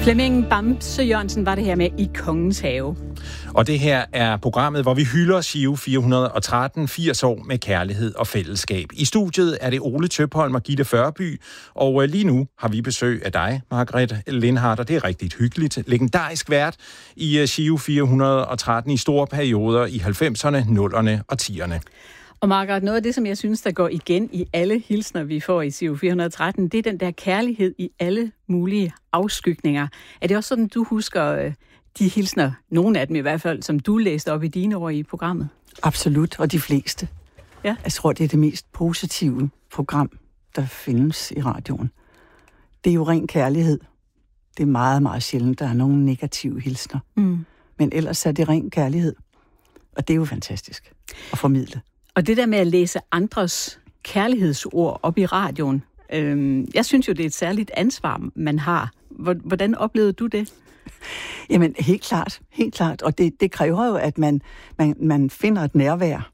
Flemming Bamse Jørgensen var det her med I Kongens Have. Og det her er programmet, hvor vi hylder Giro 413, 80 år med kærlighed og fællesskab. I studiet er det Ole Tøpholm og Gitte Førby, og lige nu har vi besøg af dig, Margrethe Lindhardt, og det er rigtig hyggeligt. Legendarisk vært i Giro 413 i store perioder i 90'erne, 0'erne og 10'erne. Og Margrethe, noget af det, som jeg synes, der går igen i alle hilsner, vi får i Giro 413, det er den der kærlighed i alle mulige afskygninger. Er det også sådan, du husker de hilsner, nogle af dem i hvert fald, som du læste op i dine år i programmet? Absolut, og de fleste. Ja. Jeg tror, det er det mest positive program, der findes i radioen. Det er jo ren kærlighed. Det er meget, meget sjældent, der er nogle negative hilsner. Men ellers er det ren kærlighed. Og det er jo fantastisk at formidle. Og det der med at læse andres kærlighedsord op i radioen, jeg synes jo, det er et særligt ansvar, man har. Hvordan oplevede du det? Jamen, helt klart. Og det kræver jo, at man finder et nærvær.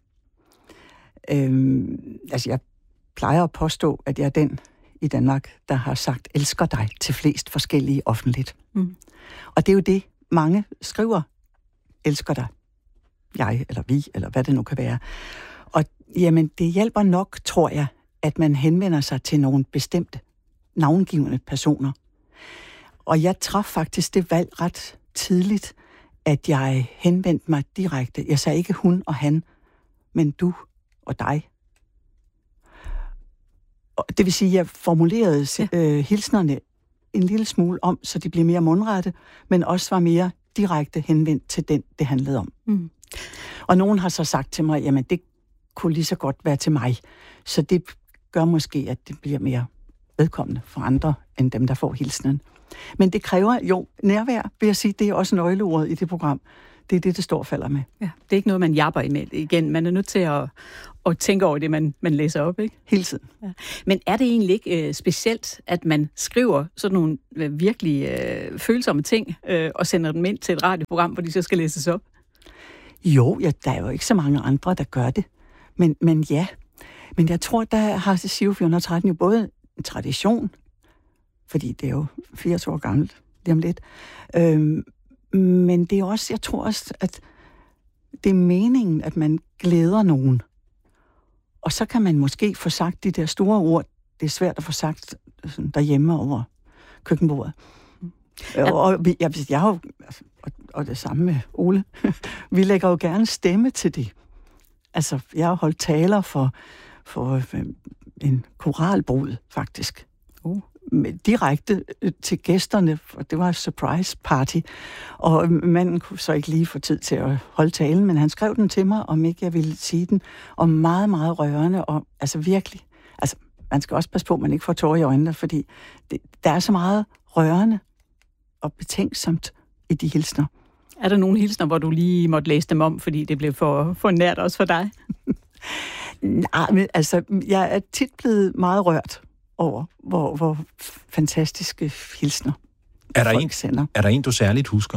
Jeg plejer at påstå, at jeg er den i Danmark, der har sagt, elsker dig til flest forskellige offentligt. Og det er jo det, mange skriver, elsker dig. Jeg, eller vi, eller hvad det nu kan være. Og jamen, det hjælper nok, tror jeg, at man henvender sig til nogle bestemte, navngivende personer. Og jeg traf faktisk det valg ret tidligt, at jeg henvendte mig direkte. Jeg sagde ikke hun og han, men du og dig. Og det vil sige, at jeg formulerede hilsnerne en lille smule om, så de blev mere mundrette, men også var mere direkte henvendt til den, det handlede om. Og nogen har så sagt til mig, jamen det kunne lige så godt være til mig. Så det gør måske, at det bliver mere vedkommende for andre, end dem, der får hilsenen. Men det kræver jo nærvær, vil jeg sige. Det er også nøgleordet i det program. Det er det står og falder med. Ja, det er ikke noget, man japper med igen. Man er nødt til at tænke over det, man læser op, ikke? Hele tiden. Ja. Men er det egentlig ikke specielt, at man skriver sådan nogle virkelig følsomme ting og sender dem ind til et radioprogram, hvor de så skal læses op? Jo, der er jo ikke så mange andre, der gør det. Men ja. Men jeg tror, der har Giro 413 jo både en tradition, fordi det er jo 80 år gammelt, lige om lidt. Men det er også, jeg tror også, at det er meningen, at man glæder nogen. Og så kan man måske få sagt de der store ord. Det er svært at få sagt sådan, derhjemme over køkkenbordet. Jeg har jo, og det samme med Ole, vi lægger jo gerne stemme til det. Altså, jeg har holdt taler for en koralbrud, faktisk. Direkte til gæsterne, for det var et surprise party. Og manden kunne så ikke lige få tid til at holde talen, men han skrev den til mig, om ikke jeg ville sige den, og meget, meget rørende, og altså virkelig, altså man skal også passe på, at man ikke får tårer i øjnene, fordi der er så meget rørende og betænksomt i de hilsner. Er der nogle hilsner, hvor du lige måtte læse dem om, fordi det blev for nært også for dig? Nej, men altså, jeg er tit blevet meget rørt over, hvor fantastiske hilsner folk sender. Er der en, du særligt husker?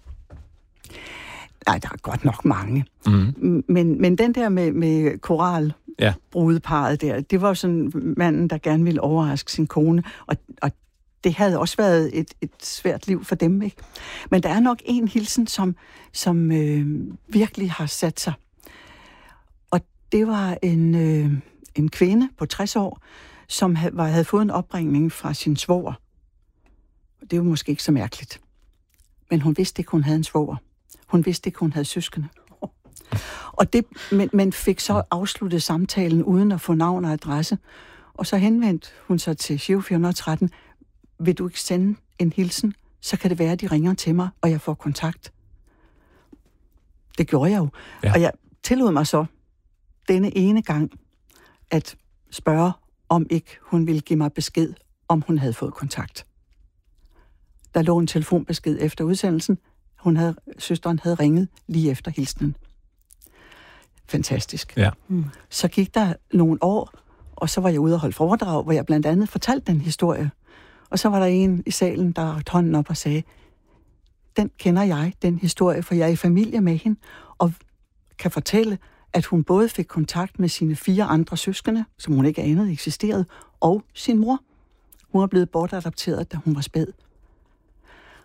Nej, der er godt nok mange. Men den der med koralbrudeparret der, det var sådan manden, der gerne ville overraske sin kone, og det havde også været et svært liv for dem, ikke? Men der er nok en hilsen, som virkelig har sat sig. Og det var en kvinde på 60 år, som havde fået en opringning fra sin svoger. Det er jo måske ikke så mærkeligt. Men hun vidste ikke, hun havde en svoger. Hun vidste ikke, hun havde søskende. Og men fik så afsluttet samtalen uden at få navn og adresse. Og så henvendte hun sig til Giro 413. Vil du ikke sende en hilsen? Så kan det være, at de ringer til mig, og jeg får kontakt. Det gjorde jeg jo. Ja. Og jeg tillod mig så denne ene gang at spørge, om ikke hun ville give mig besked, om hun havde fået kontakt. Der lå en telefonbesked efter udsendelsen. Søsteren havde ringet lige efter hilsenen. Fantastisk. Ja. Så gik der nogle år, og så var jeg ude og holde foredrag, hvor jeg blandt andet fortalte den historie. Og så var der en i salen, der rakte hånden op og sagde, den kender jeg, den historie, for jeg er i familie med hende, og kan fortælle, at hun både fik kontakt med sine 4 andre søskende, som hun ikke anede eksisterede, og sin mor. Hun er blevet bortadopteret, da hun var spæd.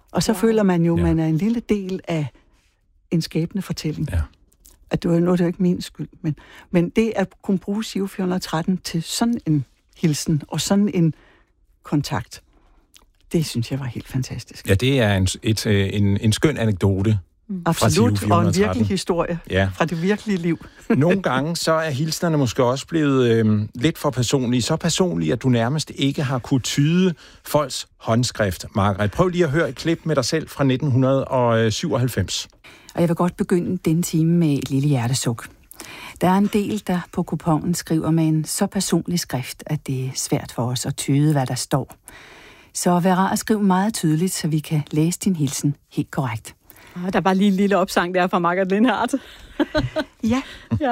Og så føler man jo, man er en lille del af en skæbne fortælling. Ja. At det er ikke min skyld, men det at kunne bruge Giro 413 til sådan en hilsen og sådan en kontakt, det synes jeg var helt fantastisk. Ja, det er en skøn anekdote. Absolut, og en virkelig historie fra det virkelige liv. Nogle gange så er hilsnerne måske også blevet lidt for personlige. Så personlige, at du nærmest ikke har kunne tyde folks håndskrift. Margrethe, prøv lige at høre et klip med dig selv fra 1997. Og jeg vil godt begynde den time med et lille hjertesuk. Der er en del, der på kuponen skriver med en så personlig skrift, at det er svært for os at tyde, hvad der står. Så vær rar at skrive meget tydeligt, så vi kan læse din hilsen helt korrekt. Der var lige en lille opsang der fra Margrethe Lindhardt. Ja.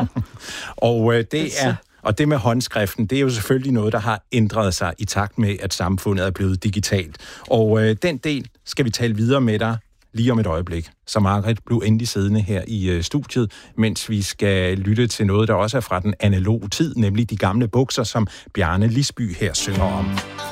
Og det med håndskriften, det er jo selvfølgelig noget, der har ændret sig i takt med, at samfundet er blevet digitalt. Og den del skal vi tale videre med dig lige om et øjeblik. Så Margrethe blev endelig siddende her i studiet, mens vi skal lytte til noget, der også er fra den analoge tid, nemlig de gamle bukser, som Bjarne Lisby her synger om.